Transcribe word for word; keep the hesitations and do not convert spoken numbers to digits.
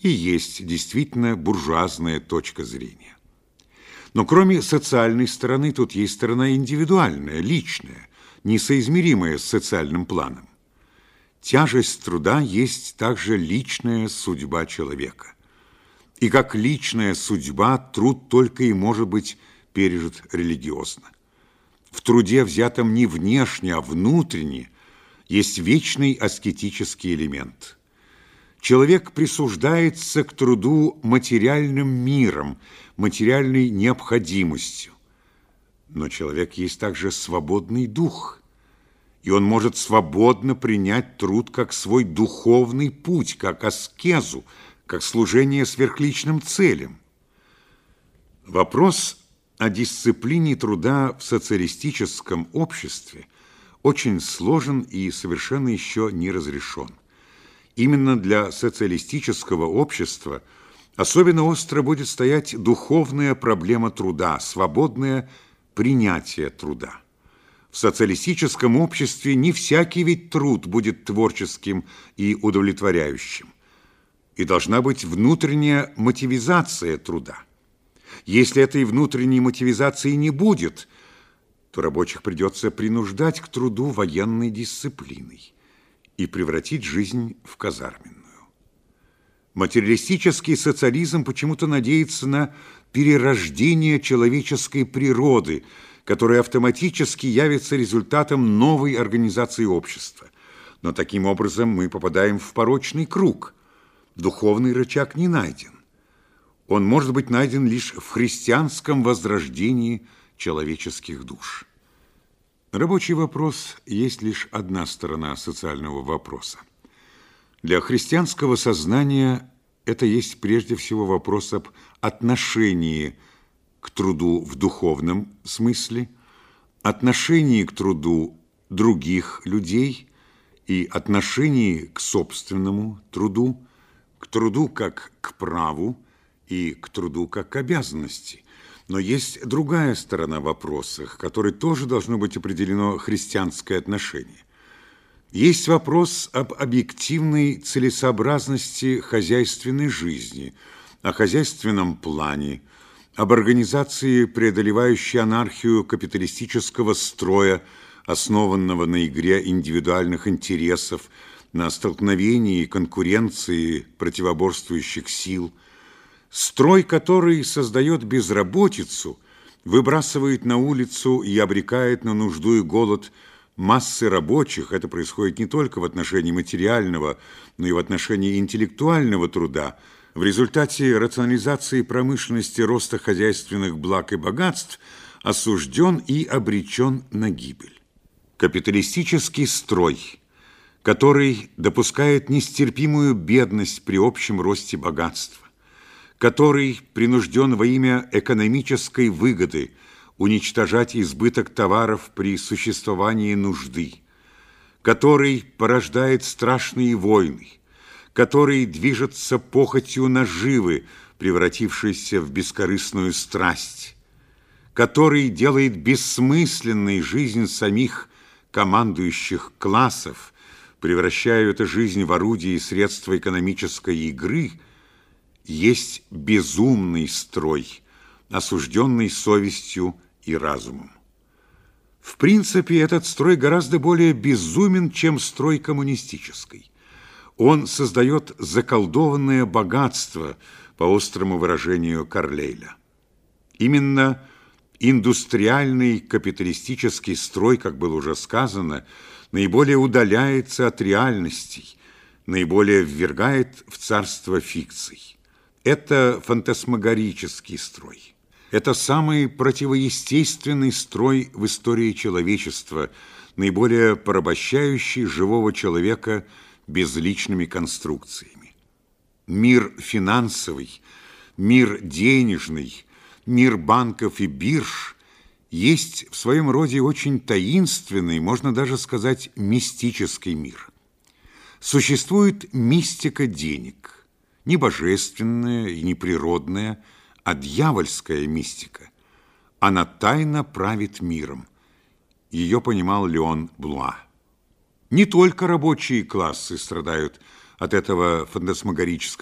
и есть действительно буржуазная точка зрения. Но кроме социальной стороны, тут есть сторона индивидуальная, личная, несоизмеримая с социальным планом. Тяжесть труда есть также личная судьба человека. И как личная судьба, труд только и может быть пережит религиозно. В труде, взятом не внешне, а внутренне, есть вечный аскетический элемент. Человек присуждается к труду материальным миром, материальной необходимостью. Но человек есть также свободный дух, и он может свободно принять труд как свой духовный путь, как аскезу, как служение сверхличным целям. Вопрос о дисциплине труда в социалистическом обществе очень сложен и совершенно еще не разрешен. Именно для социалистического общества особенно остро будет стоять духовная проблема труда, свободное принятие труда. В социалистическом обществе не всякий ведь труд будет творческим и удовлетворяющим. И должна быть внутренняя мотивизация труда. Если этой внутренней мотивизации не будет, то рабочих придется принуждать к труду военной дисциплиной и превратить жизнь в казарменную. Материалистический социализм почему-то надеется на перерождение человеческой природы, которая автоматически явится результатом новой организации общества. Но таким образом мы попадаем в порочный круг. Духовный рычаг не найден. Он может быть найден лишь в христианском возрождении человеческих душ. Рабочий вопрос есть лишь одна сторона социального вопроса. Для христианского сознания это есть прежде всего вопрос об отношении к труду в духовном смысле, отношении к труду других людей и отношении к собственному труду, к труду как к праву и к труду как к обязанности. Но есть другая сторона вопроса, к которой тоже должно быть определено христианское отношение. Есть вопрос об объективной целесообразности хозяйственной жизни, о хозяйственном плане, об организации, преодолевающей анархию капиталистического строя, основанного на игре индивидуальных интересов, на столкновении и конкуренции противоборствующих сил, строй, который создает безработицу, выбрасывает на улицу и обрекает на нужду и голод массы рабочих. Это происходит не только в отношении материального, но и в отношении интеллектуального труда. В результате рационализации промышленности, роста хозяйственных благ и богатств осужден и обречен на гибель. Капиталистический строй, который допускает нестерпимую бедность при общем росте богатства, который принужден во имя экономической выгоды уничтожать избыток товаров при существовании нужды, который порождает страшные войны, который движется похотью наживы, превратившейся в бескорыстную страсть, который делает бессмысленной жизнь самих командующих классов, превращая эту жизнь в орудие и средство экономической игры, есть безумный строй, осужденный совестью и разумом. В принципе, этот строй гораздо более безумен, чем строй коммунистический. Он создает заколдованное богатство, по острому выражению Карлейля. Именно индустриальный капиталистический строй, как было уже сказано, наиболее удаляется от реальностей, наиболее ввергает в царство фикций. Это фантасмагорический строй. Это самый противоестественный строй в истории человечества, наиболее порабощающий живого человека безличными конструкциями. Мир финансовый, мир денежный, мир банков и бирж есть в своем роде очень таинственный, можно даже сказать, мистический мир. Существует мистика денег, не божественная и не природная, а дьявольская мистика. Она тайно правит миром. Ее понимал Леон Блуа. Не только рабочие классы страдают от этого фантасмагорического